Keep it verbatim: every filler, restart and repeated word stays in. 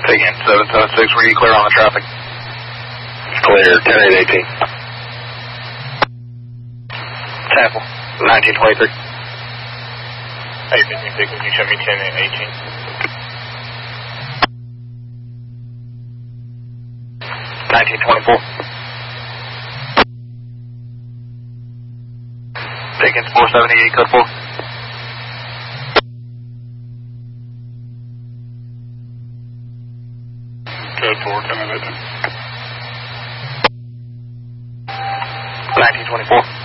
Again, seven seven six, were you clear on the traffic? Clear, ten eight eighteen. Sample, nineteen twenty-three. Hey, fifteen six, can you show me ten eight eighteen? nineteen twenty-four. Dickens, four seventy-eight, code four. Code four, ten eight eighteen. nineteen twenty-four.